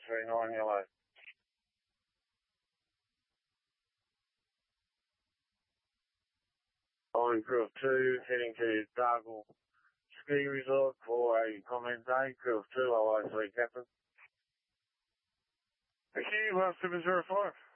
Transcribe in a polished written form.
539 yellow. I'm crew of 2, heading to Dargle Ski Resort for a comment day. Crew of 2, LI3 Captain. Thank you, 1705.